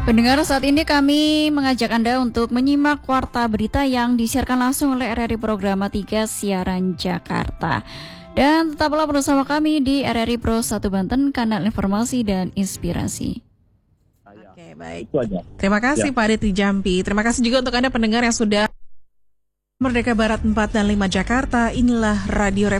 Pendengar, saat ini kami mengajak Anda untuk menyimak warta berita yang disiarkan langsung oleh RRI Programa 3 Siaran Jakarta. Dan tetaplah bersama kami di RRI Pro 1 Banten, kanal informasi dan inspirasi. Oke, baik. Terima kasih Pak Aditri Jampi. Terima kasih juga untuk Anda pendengar yang sudah Merdeka Barat 4 dan 5 Jakarta. Inilah Radio